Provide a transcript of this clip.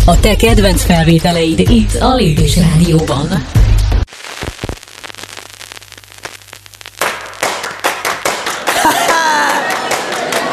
A te kedvenc felvételeid itt a Lépés Rádióban.